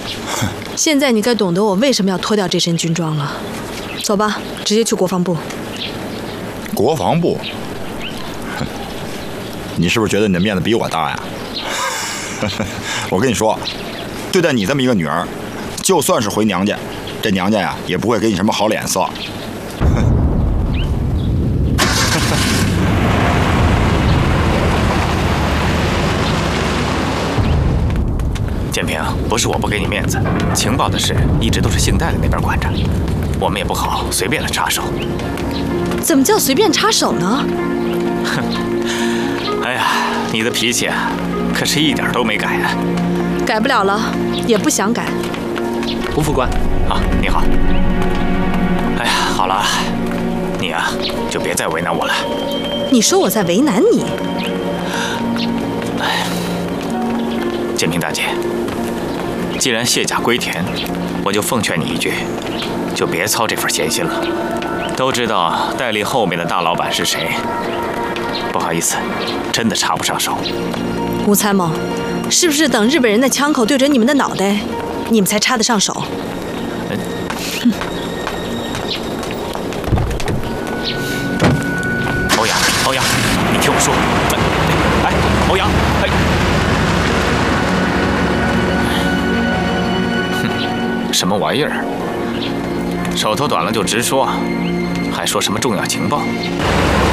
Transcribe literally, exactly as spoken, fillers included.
现在你该懂得我为什么要脱掉这身军装了。走吧，直接去国防部。 国防部？你是不是觉得你的面子比我大呀？我跟你说，对待你这么一个女儿，就算是回娘家，这娘家呀也不会给你什么好脸色。 建平，不是我不给你面子，情报的事一直都是姓戴的那边管着，我们也不好随便的插手。 怎么叫随便插手呢？ 哼，哎呀，你的脾气啊，可是一点都没改啊。 改不了了，也不想改。 吴副官，啊，你好。哎呀，好了，你啊，就别再为难我了。 你说我在为难你？ 哎，建平大姐。既然卸甲归田，我就奉劝你一句，就别操这份闲心了。都知道戴笠后面的大老板是谁，不好意思，真的插不上手。 吴参谋，是不是等日本人的枪口对准你们的脑袋，你们才插得上手？ 嗯、欧阳，欧阳，你听我说，哎，哎欧阳，哎。什么玩意儿？手头短了就直说，还说什么重要情报？